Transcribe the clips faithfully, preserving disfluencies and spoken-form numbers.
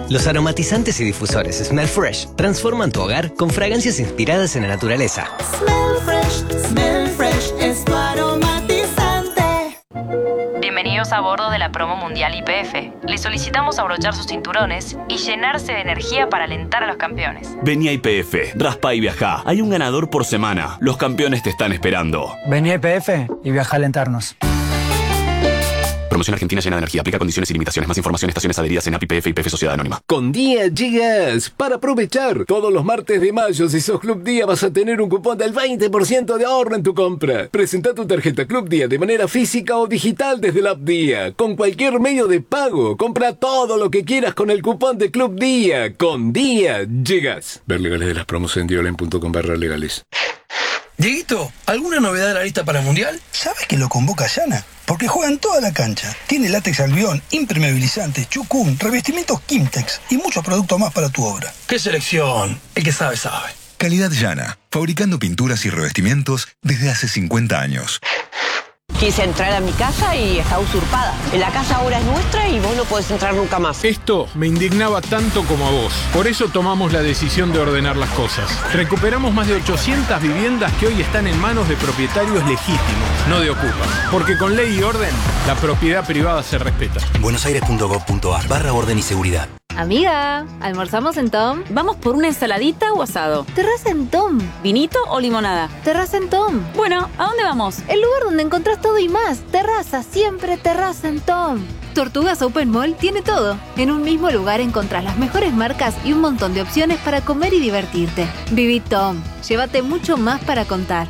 Los aromatizantes y difusores Smell Fresh transforman tu hogar con fragancias inspiradas en la naturaleza. Smell Fresh, Smell Fresh es tu aromatizante. Bienvenidos a bordo de la promo mundial Y P F. Les solicitamos abrochar sus cinturones y llenarse de energía para alentar a los campeones. Vení a Y P F, raspa y viajá. Hay un ganador por semana. Los campeones te están esperando. Vení a Y P F y viaja a alentarnos. Promoción Argentina llena de energía. Aplica condiciones y limitaciones. Más información, estaciones adheridas en A P I P F y P F Sociedad Anónima. Con Día llegas para aprovechar. Todos los martes de mayo, si sos Club Día, vas a tener un cupón del veinte por ciento de ahorro en tu compra. Presenta tu tarjeta Club Día de manera física o digital desde la app Día. Con cualquier medio de pago. Compra todo lo que quieras con el cupón de Club Día. Con Día llegas. Ver legales de las promos en diolen punto com barra legales. Dieguito, ¿alguna novedad de la lista para el Mundial? ¿Sabes que lo convoca Yana? Porque juega en toda la cancha. Tiene látex albión, impermeabilizantes, chucún, revestimientos Kimtex y muchos productos más para tu obra. ¡Qué selección! El que sabe, sabe. Calidad Yana, fabricando pinturas y revestimientos desde hace cincuenta años. Quise entrar a mi casa y está usurpada. La casa ahora es nuestra y vos no podés entrar nunca más. Esto me indignaba tanto como a vos. Por eso tomamos la decisión de ordenar las cosas. Recuperamos más de ochocientas viviendas que hoy están en manos de propietarios legítimos, no de ocupas. Porque con ley y orden, la propiedad privada se respeta. buenosaires punto gov punto ar barra orden y seguridad. Amiga, ¿almorzamos en Tom? ¿Vamos por una ensaladita o asado? Terraza en Tom. ¿Vinito o limonada? Terraza en Tom. Bueno, ¿a dónde vamos? El lugar donde encontrás todo y más. Terraza, siempre terraza en Tom. Tortugas Open Mall tiene todo. En un mismo lugar encontrás las mejores marcas y un montón de opciones para comer y divertirte. Viví Tom. Llévate mucho más para contar.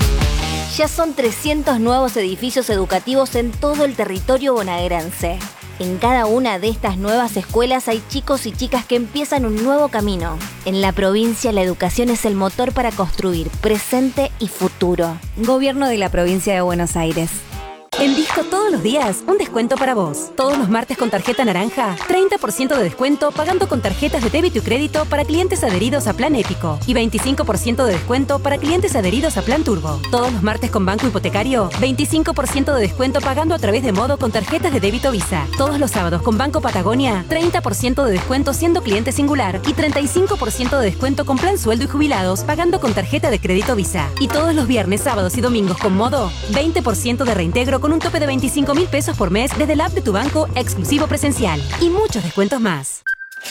Ya son trescientos nuevos edificios educativos en todo el territorio bonaerense. En cada una de estas nuevas escuelas hay chicos y chicas que empiezan un nuevo camino. En la provincia, la educación es el motor para construir presente y futuro. Gobierno de la Provincia de Buenos Aires. En Disco todos los días, un descuento para vos. Todos los martes con tarjeta naranja, treinta por ciento de descuento pagando con tarjetas de débito y crédito para clientes adheridos a Plan Épico. Y veinticinco por ciento de descuento para clientes adheridos a Plan Turbo. Todos los martes con Banco Hipotecario, veinticinco por ciento de descuento pagando a través de Modo con tarjetas de débito Visa. Todos los sábados con Banco Patagonia, treinta por ciento de descuento siendo cliente singular. Y treinta y cinco por ciento de descuento con Plan Sueldo y Jubilados pagando con tarjeta de crédito Visa. Y todos los viernes, sábados y domingos con Modo, veinte por ciento de reintegro con un tope de veinticinco mil pesos por mes desde el app de tu banco exclusivo presencial. Y muchos descuentos más.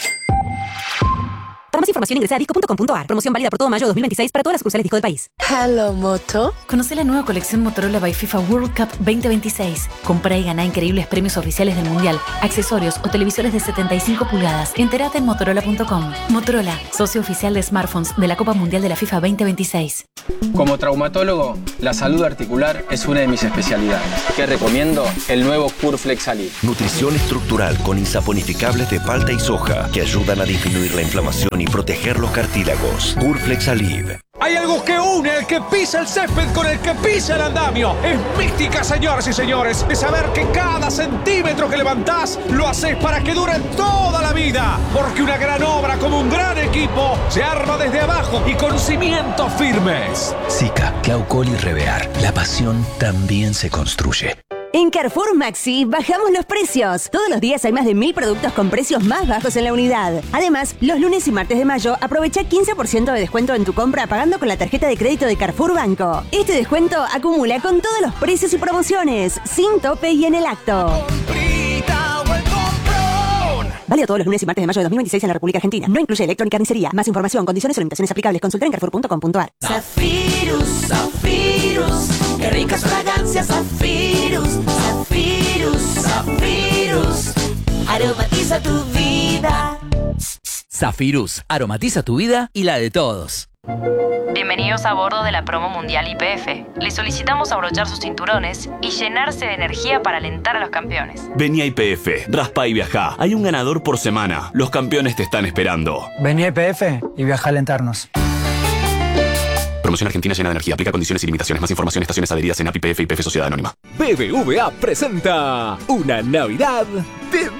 Para más información ingresa a disco punto com punto ar. Promoción válida por todo mayo dos mil veintiséis para todas las sucursales Disco del país. Hello Moto. Conoce la nueva colección Motorola by FIFA World Cup veinte veintiséis. Compra y gana increíbles premios oficiales del Mundial, accesorios o televisores de setenta y cinco pulgadas. Entérate en motorola punto com. Motorola, socio oficial de smartphones de la Copa Mundial de la FIFA veinte veintiséis. Como traumatólogo, la salud articular es una de mis especialidades. ¿Qué recomiendo? El nuevo Curflex Alive. Nutrición estructural con insaponificables de palta y soja que ayudan a disminuir la inflamación y proteger los cartílagos. Curflex Alive. Hay algo que une el que pisa el césped con el que pisa el andamio. Es mística, señoras y señores, de saber que cada centímetro que levantás lo haces para que dure toda la vida. Porque una gran obra como un gran equipo se arma desde abajo y con cimientos firmes. Zika, Claucol y Revear. La pasión también se construye. En Carrefour Maxi bajamos los precios. Todos los días hay más de mil productos con precios más bajos en la unidad. Además, los lunes y martes de mayo aprovecha quince por ciento de descuento en tu compra pagando con la tarjeta de crédito de Carrefour Banco. Este descuento acumula con todos los precios y promociones, sin tope y en el acto. Válido todos los lunes y martes de mayo de dos mil veintiséis en la República Argentina. No incluye electrónica y carnicería. Más información, condiciones o limitaciones aplicables. Consulta en carrefour punto com punto ar. Zafirus, Zafirus, qué ricas fragancias. Zafirus, Zafirus, Zafirus, aromatiza tu vida. Zafirus, aromatiza tu vida y la de todos. Bienvenidos a bordo de la promo mundial Y P F. Les solicitamos abrochar sus cinturones y llenarse de energía para alentar a los campeones. Vení a Y P F, raspa y viajá. Hay un ganador por semana. Los campeones te están esperando. Vení a Y P F y viaja a alentarnos. Promoción Argentina llena de energía. Aplica condiciones y limitaciones. Más información, estaciones adheridas en A P I P F y P F Sociedad Anónima. B B V A presenta una Navidad de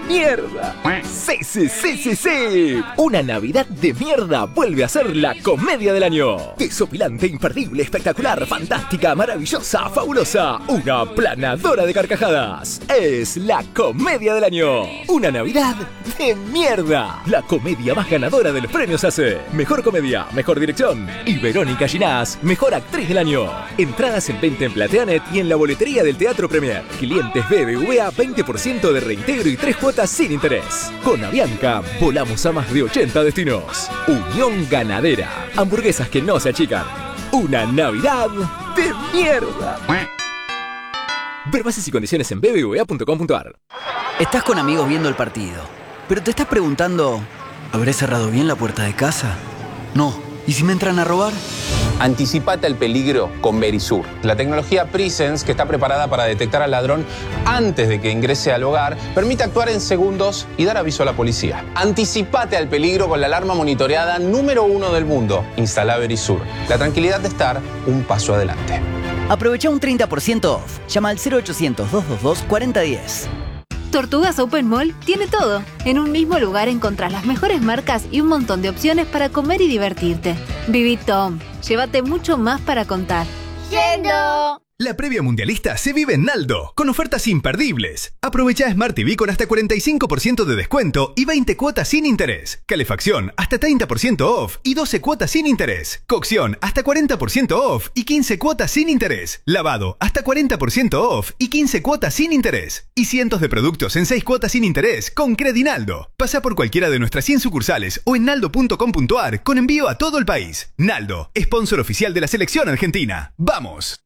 mierda. Sí, sí, sí, sí, sí. Una Navidad de mierda vuelve a ser la comedia del año. Desopilante, imperdible, espectacular, fantástica, maravillosa, fabulosa. Una planadora de carcajadas. Es la comedia del año. Una Navidad de mierda. La comedia más ganadora de los premios A C E. Mejor comedia, mejor dirección. Y Verónica Ginás, mejor actriz del año. Entradas en venta en Plateanet y en la boletería del Teatro Premier. Clientes B B V A, veinte por ciento de reintegro y tres cuotas sin interés. Con Avianca, volamos a más de ochenta destinos. Unión Ganadera. Hamburguesas que no se achican. Una Navidad de mierda. Ver bases y condiciones en b b v a punto com punto a r. Estás con amigos viendo el partido, pero te estás preguntando, ¿habré cerrado bien la puerta de casa? No. ¿Y si me entran a robar? Anticipate al peligro con Verisur, la tecnología Presence que está preparada para detectar al ladrón antes de que ingrese al hogar, permite actuar en segundos y dar aviso a la policía. Anticipate al peligro con la alarma monitoreada número uno del mundo. Instala Verisur. La tranquilidad de estar un paso adelante. Aprovecha un treinta por ciento off. Llama al cero ochocientos, dos dos dos, cuatro cero uno cero. Tortugas Open Mall tiene todo. En un mismo lugar encontrás las mejores marcas y un montón de opciones para comer y divertirte. Viví Tom. Llévate mucho más para contar. ¡Yendo! La previa mundialista se vive en Naldo, con ofertas imperdibles. Aprovecha Smart T V con hasta cuarenta y cinco por ciento de descuento y veinte cuotas sin interés. Calefacción hasta treinta por ciento off y doce cuotas sin interés. Cocción hasta cuarenta por ciento off y quince cuotas sin interés. Lavado hasta cuarenta por ciento off y quince cuotas sin interés. Y cientos de productos en seis cuotas sin interés con Credinaldo. Pasa por cualquiera de nuestras cien sucursales o en naldo punto com punto a r con envío a todo el país. Naldo, sponsor oficial de la selección argentina. ¡Vamos!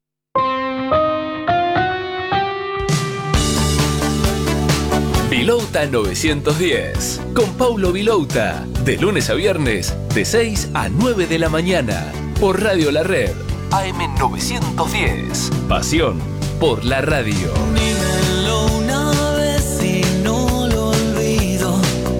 Vilouta novecientos diez, con Paulo Vilouta, de lunes a viernes, de seis a nueve de la mañana, por Radio La Red, A M novecientos diez. Pasión por la radio. Dímelo una vez y no lo olvido.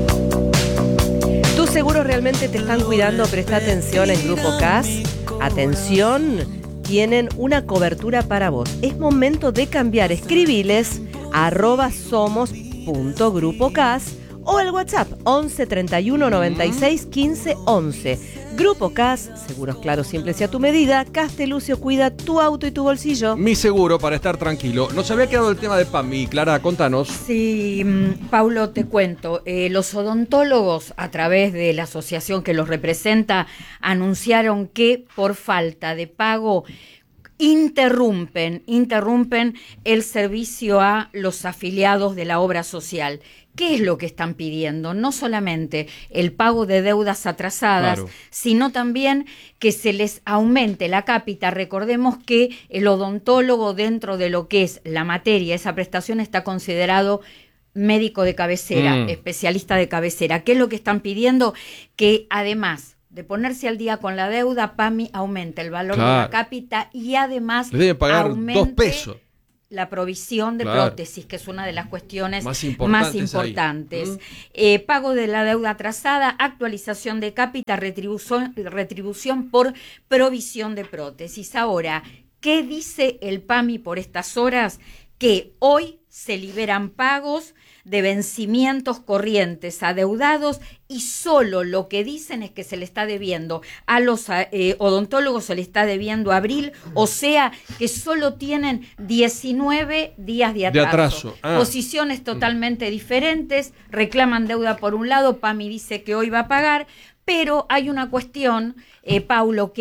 Tus seguros realmente te están cuidando, presta atención en Grupo C A S. Atención, tienen una cobertura para vos. Es momento de cambiar. Escribiles a arroba somos punto grupo cas o el WhatsApp once treinta y uno noventa y seis quince once. Grupo C A S, seguros claros, simples y a tu medida. Castelucio cuida tu auto y tu bolsillo. Mi seguro para estar tranquilo. Nos había quedado el tema de PAMI. Clara, contanos. Sí, Paulo, te cuento. Eh, los odontólogos, a través de la asociación que los representa, anunciaron que por falta de pago interrumpen, interrumpen el servicio a los afiliados de la obra social. ¿Qué es lo que están pidiendo? No solamente el pago de deudas atrasadas, claro, sino también que se les aumente la cápita. Recordemos que el odontólogo, dentro de lo que es la materia, esa prestación, está considerado médico de cabecera, mm. especialista de cabecera. ¿Qué es lo que están pidiendo? Que además de ponerse al día con la deuda, PAMI aumente el valor, claro, de la cápita y además le debe pagar aumente dos pesos. La provisión de, claro, prótesis, que es una de las cuestiones más importantes. Más importantes. Mm. Eh, pago de la deuda atrasada, actualización de cápita, retribución, retribución por provisión de prótesis. Ahora, ¿qué dice el PAMI por estas horas? Que hoy se liberan pagos de vencimientos corrientes adeudados y solo lo que dicen es que se le está debiendo a los eh, odontólogos, se le está debiendo a abril, o sea que solo tienen diecinueve días de atraso. De atraso. Ah. Posiciones totalmente diferentes, reclaman deuda por un lado, PAMI dice que hoy va a pagar, pero hay una cuestión, eh, Paulo, que